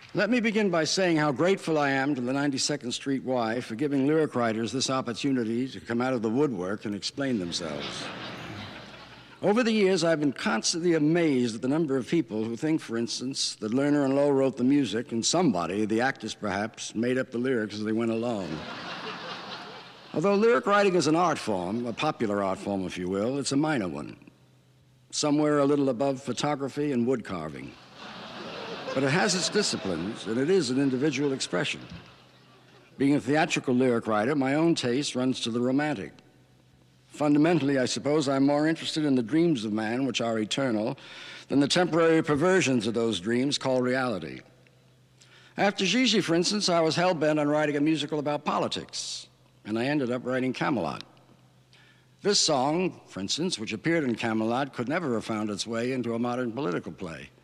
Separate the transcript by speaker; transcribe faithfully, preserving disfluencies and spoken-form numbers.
Speaker 1: Let me begin by saying how grateful I am to the ninety-second Street Y for giving lyric writers this opportunity to come out of the woodwork and explain themselves. Over the years, I've been constantly amazed at the number of people who think, for instance, that Lerner and Lowe wrote the music and somebody, the actors perhaps, made up the lyrics as they went along. Although lyric writing is an art form, a popular art form, if you will, it's a minor one, somewhere a little above photography and wood carving. But it has its disciplines, and it is an individual expression. Being a theatrical lyric writer, my own taste runs to the romantic. Fundamentally, I suppose I'm more interested in the dreams of man, which are eternal, than the temporary perversions of those dreams called reality. After Gigi, for instance, I was hell-bent on writing a musical about politics, and I ended up writing Camelot. This song, for instance, which appeared in Camelot, could never have found its way into a modern political play.